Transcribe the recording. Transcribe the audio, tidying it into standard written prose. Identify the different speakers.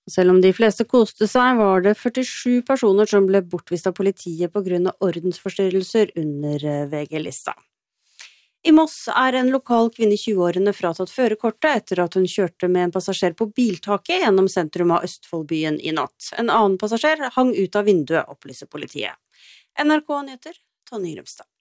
Speaker 1: Selv om de fleste koste seg, var det 47 personer som ble bortvist av politiet på grunn av ordensforstyrrelser under VG-lista. I Moss er en lokal kvinne i 20-årene fratatt førerkortet etter at hun kjørte med en passasjer på biltaket gjennom sentrum av Østfoldbyen i natt. En annen passasjer hang ut av vinduet, opplyser politiet. NRK Nyheter, Tonje Grimstad.